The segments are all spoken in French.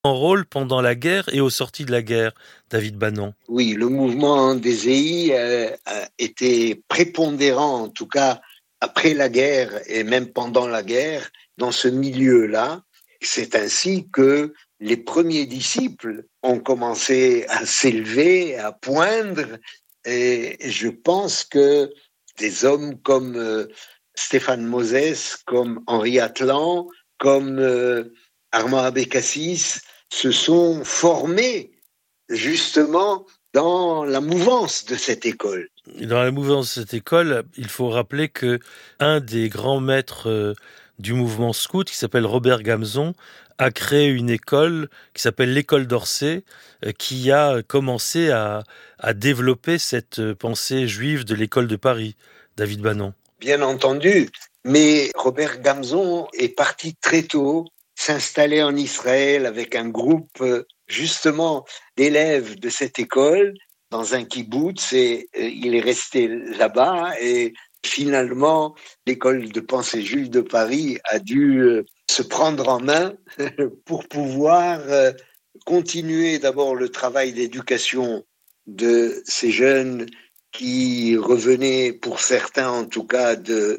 En rôle pendant la guerre et aux sorties de la guerre, David Bannon. Oui, le mouvement des EI a été prépondérant, en tout cas après la guerre et même pendant la guerre, dans ce milieu-là. C'est ainsi que les premiers disciples ont commencé à s'élever, à poindre, et je pense que des hommes comme Stéphane Moses, comme Henri Atlan, comme Armand Abécassis se sont formés justement dans la mouvance de cette école. Dans la mouvance de cette école, il faut rappeler que un des grands maîtres du mouvement scout, qui s'appelle Robert Gamzon, a créé une école qui s'appelle l'école d'Orsay, qui a commencé à développer cette pensée juive de l'école de Paris. David Bannon. Bien entendu, mais Robert Gamzon est parti très tôt s'installer en Israël avec un groupe justement d'élèves de cette école dans un kibboutz et il est resté là-bas et finalement l'école de pensée juive de Paris a dû se prendre en main pour pouvoir continuer d'abord le travail d'éducation de ces jeunes qui revenaient pour certains en tout cas de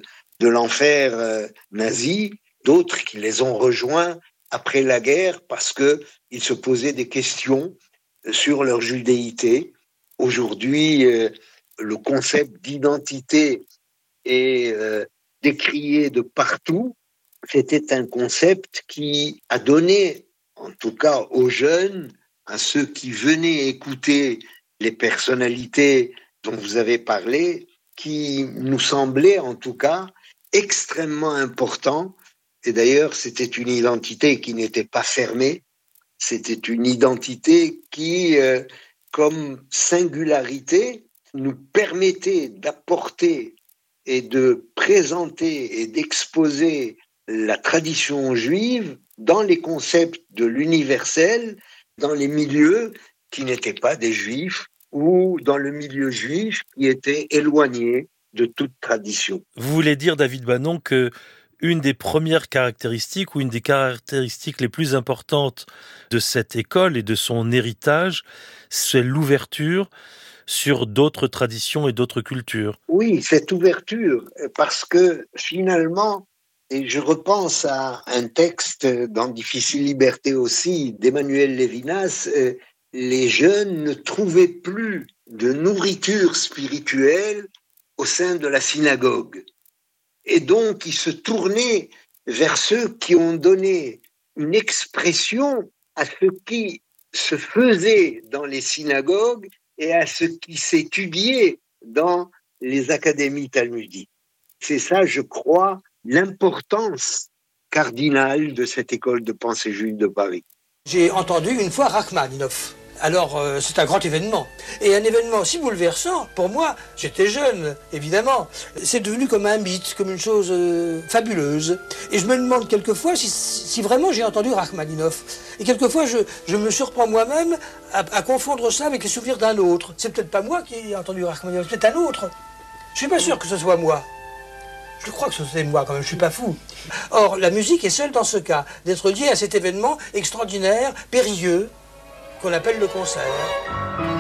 l'enfer nazi, d'autres qui les ont rejoints après la guerre parce qu'ils se posaient des questions sur leur judéité. Aujourd'hui, le concept d'identité est décrié de partout. C'était un concept qui a donné, en tout cas aux jeunes, à ceux qui venaient écouter les personnalités dont vous avez parlé, qui nous semblait en tout cas extrêmement important. Et d'ailleurs, c'était une identité qui n'était pas fermée. C'était une identité qui, comme singularité, nous permettait d'apporter et de présenter et d'exposer la tradition juive dans les concepts de l'universel, dans les milieux qui n'étaient pas des juifs ou dans le milieu juif qui était éloigné de toute tradition. Vous voulez dire, David Bannon, que une des premières caractéristiques ou une des caractéristiques les plus importantes de cette école et de son héritage, c'est l'ouverture sur d'autres traditions et d'autres cultures. Oui, cette ouverture, parce que finalement, et je repense à un texte dans Difficile Liberté aussi d'Emmanuel Lévinas, les jeunes ne trouvaient plus de nourriture spirituelle au sein de la synagogue. Et donc, ils se tournaient vers ceux qui ont donné une expression à ce qui se faisait dans les synagogues et à ce qui s'étudiait dans les académies talmudiques. C'est ça, je crois, l'importance cardinale de cette école de pensée juive de Paris. J'ai entendu une fois Rachmaninoff. Alors, c'est un grand événement. Et un événement si bouleversant, pour moi, j'étais jeune, évidemment. C'est devenu comme un mythe, comme une chose fabuleuse. Et je me demande quelquefois si vraiment j'ai entendu Rachmaninoff. Et quelquefois, je me surprends moi-même à confondre ça avec les souvenirs d'un autre. C'est peut-être pas moi qui ai entendu Rachmaninoff, c'est peut-être un autre. Je suis pas sûr que ce soit moi. Je crois que c'est moi quand même, je suis pas fou. Or, la musique est seule dans ce cas, d'être liée à cet événement extraordinaire, périlleux, qu'on appelle le concert.